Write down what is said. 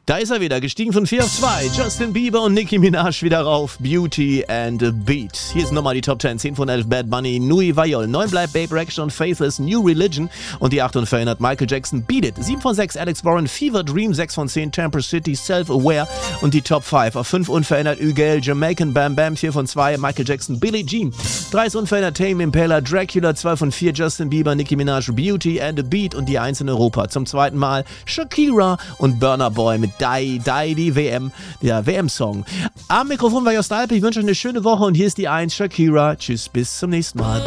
Da ist er wieder, gestiegen von 4 auf 2. Justin Bieber und Nicki Minaj wieder rauf. Beauty and a Beat. Hier ist nochmal die Top 10. 10 von 11 Bad Bunny, Nui Vayol. 9 bleibt Babe Rexha und Faithless, New Religion. Und die 8 unverändert Michael Jackson, Beat It. 7 von 6 Alex Warren, Fever Dream. 6 von 10 Temper City, Self-Aware. Und die Top 5 auf 5 unverändert Ügel, Jamaican Bam Bam. 4 von 2 Michael Jackson, Billie Jean. 3 ist unverändert Tame Impala, Dracula. 2 von 4 Justin Bieber, Nicki Minaj, Beauty and a Beat. Und die 1 in Europa. Zum zweiten Mal Shakira und Burna Boy mit Die die WM, der WM-Song. Am Mikrofon war Jost Alpe, ich wünsche euch eine schöne Woche und hier ist die 1, Shakira. Tschüss, bis zum nächsten Mal.